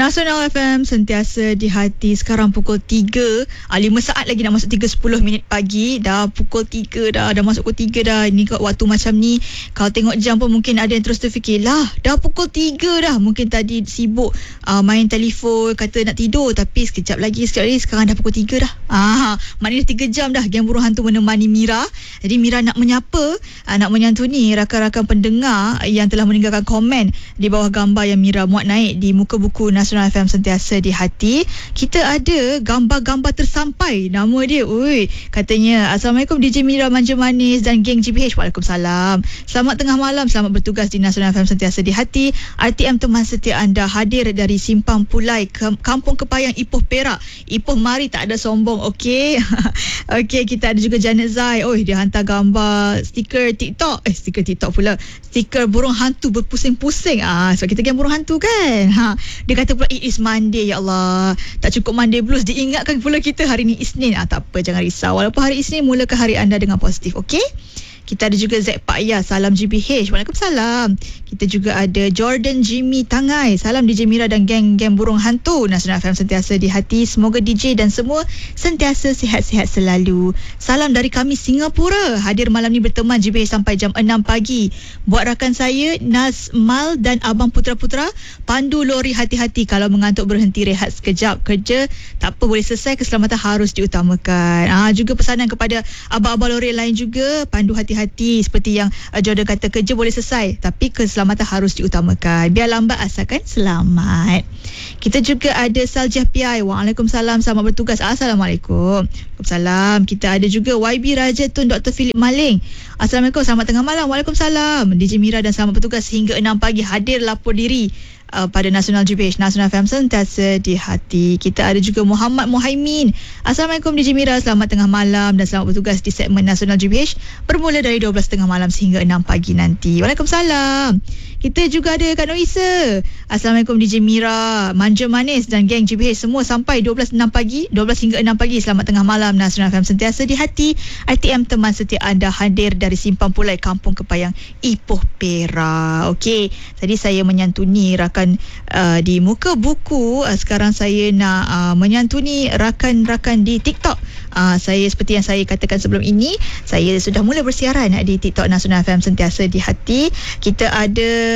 Nasional FM sentiasa di hati. Sekarang pukul 3, 5 saat lagi nak masuk 3:10 pagi. Dah pukul 3 dah masuk pukul 3 dah. Ni kat waktu macam ni, kalau tengok jam pun mungkin ada yang terus terfikir, lah dah pukul 3 dah. Mungkin tadi sibuk main telefon, kata nak tidur, tapi sekejap lagi sekarang dah pukul 3 dah. Maknanya 3 jam dah Geng Burung Hantu menemani Mira. Jadi Mira nak menyapa, nak menyantuni rakan-rakan pendengar yang telah meninggalkan komen di bawah gambar yang Mira muat naik di muka buku Nasional FM sentiasa di hati. Kita ada gambar-gambar tersampai. Nama dia, katanya, Assalamualaikum DJ Mira Manja Manis dan geng GBH. Waalaikumsalam. Selamat tengah malam, selamat bertugas di Nasional FM sentiasa di hati. RTM teman setia anda hadir dari Simpang Pulai, Kampung Kepayang, Ipoh Perak. Ipoh mari, tak ada sombong, okey. Okey, kita ada juga Janet Zai. Dia hantar gambar stiker TikTok. Stiker TikTok pula. Stiker burung hantu berpusing-pusing. Sebab kita geng burung hantu kan. Dia kata pula it is Monday. Ya Allah, tak cukup Monday blues, diingatkan pula kita hari ni Isnin. Tak apa, jangan risau. Walaupun hari Isnin, mulakan hari anda dengan positif, okey? Kita ada juga Zack Pak Ya, salam GBH. Waalaikumsalam. Kita juga ada Jordan Jimmy Tangai, salam DJ Mira dan geng burung hantu. Nasional FM sentiasa di hati. Semoga DJ dan semua sentiasa sihat-sihat selalu. Salam dari kami Singapura, hadir malam ni berteman GBH sampai jam 6 pagi. Buat rakan saya Nazmal dan abang putra-putra, pandu lori hati-hati, kalau mengantuk berhenti rehat sekejap. Kerja tak apa, boleh selesai, keselamatan harus diutamakan. Juga pesanan kepada abang-abang lori lain juga, pandu hati-hati, seperti yang Jordan kata, kerja boleh selesai tapi keselamatan harus diutamakan. Biar lambat asalkan selamat. Kita juga ada Saljah Piai. Waalaikumsalam, selamat bertugas. Assalamualaikum. Waalaikumsalam. Kita ada juga YB Raja Tun Dr. Philip Maling. Assalamualaikum, selamat tengah malam. Waalaikumsalam. DJ Mira dan selamat bertugas hingga 6 pagi, hadir lapor diri pada Nasional GBH, Nasional FM sentiasa di hati. Kita ada juga Muhammad Muhaimin. Assalamualaikum DJ Mira, selamat tengah malam dan selamat bertugas di segmen Nasional GBH bermula dari 12.30 malam sehingga 6 pagi nanti. Waalaikumsalam. Kita juga ada Kak Noisa. Assalamualaikum DJ Mira, Manja Manis dan geng GBH semua sampai 12 hingga 6 pagi. Selamat tengah malam. Nasional FM sentiasa di hati. RTM teman setia anda hadir dari Simpang Pulai, Kampung Kepayang, Ipoh Perak. Okey, tadi saya menyantuni rakan di muka buku. Sekarang saya nak menyantuni rakan-rakan di TikTok. Saya, seperti yang saya katakan sebelum ini, saya sudah mula bersiaran di TikTok Nasional FM sentiasa di hati. Kita ada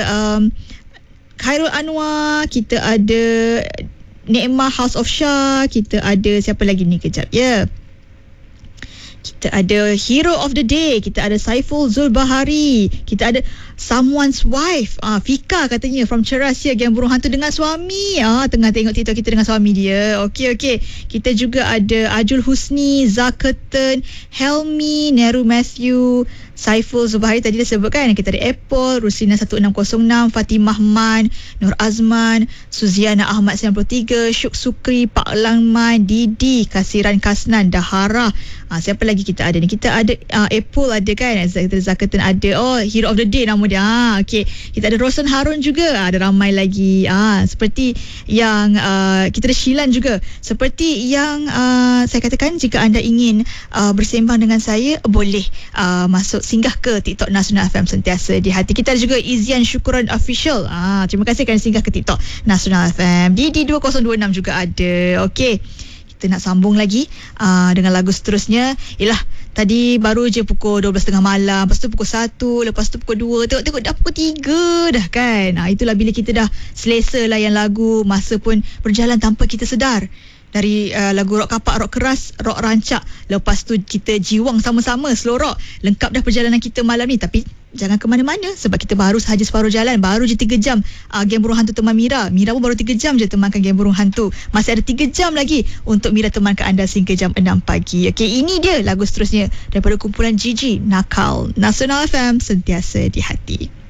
Khairul Anwar, kita ada Nikmah House of Shah, kita ada siapa lagi ni, kejap ya. Kita ada Hero of the Day, kita ada Saiful Zulbahari, kita ada Someone's Wife, Fika katanya from Cerasia, geng burung hantu dengan suami. Tengah tengok TikTok kita dengan suami dia. Okey. Kita juga ada Ajul Husni, Zakatan, Helmi, Neru Matthew, Saiful Zubahari tadi dah sebut kan. Kita ada Apple, Ruslina 1606, Fatimah Man, Nur Azman, Suziana Ahmad 93, Syuk Sukri, Pak Langman, Didi, Kasiran Kasnan, Dahara. Siapa lagi kita ada ni? Kita ada Apple ada kan, Zakatan ada. Hero of the Day nama dia. Okey. Kita ada Rosan Harun juga. Ada ramai lagi. Seperti yang kita ada Shilan juga. Seperti yang saya katakan, jika anda ingin bersembang dengan saya, boleh masuk singgah ke TikTok Nasional FM sentiasa di hati. Kita ada juga Izian Syukuran Official. Terima kasih kerana singgah ke TikTok Nasional FM. Didi 2026 juga ada. Okey. Kita nak sambung lagi dengan lagu seterusnya. Yelah, tadi baru je pukul 12.30 malam, lepas tu pukul 1, lepas tu pukul 2, tengok dah pukul 3 dah kan. Itulah bila kita dah selesa layan lagu, masa pun berjalan tanpa kita sedar. Dari lagu rock kapak, rock keras, rock rancak, lepas tu kita jiwang sama-sama slow rock. Lengkap dah perjalanan kita malam ni. Tapi jangan ke mana-mana, sebab kita baru sahaja separuh jalan. Baru je 3 jam geng burung hantu teman Mira. Mira pun baru 3 jam je temankan geng burung hantu. Masih ada 3 jam lagi untuk Mira temankan anda sehingga jam 6 pagi. Okey, ini dia lagu seterusnya daripada kumpulan Gigi, Nakal. Nasional FM sentiasa di hati.